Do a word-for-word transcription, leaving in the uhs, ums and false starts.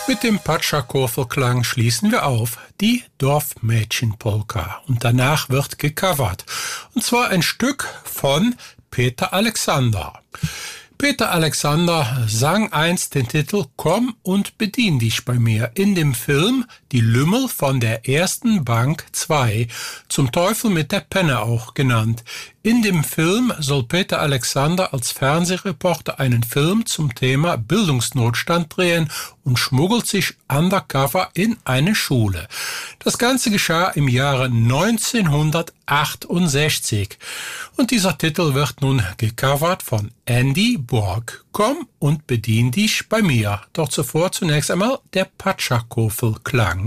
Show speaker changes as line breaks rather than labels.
Mit dem Patschakofelklang schließen wir auf, die Dorfmädchenpolka. Und danach wird gecovert. Und zwar ein Stück von Peter Alexander. Peter Alexander sang einst den Titel Komm und bedien dich bei mir in dem Film Die Lümmel von der ersten Bank zwei, zum Teufel mit der Penne auch genannt. In dem Film soll Peter Alexander als Fernsehreporter einen Film zum Thema Bildungsnotstand drehen und schmuggelt sich undercover in eine Schule. Das Ganze geschah im Jahre neunzehnhundertachtundsechzig. Und dieser Titel wird nun gecovert von Andy Borg. Komm und bedien dich bei mir. Doch zuvor zunächst einmal der Patschakofelklang.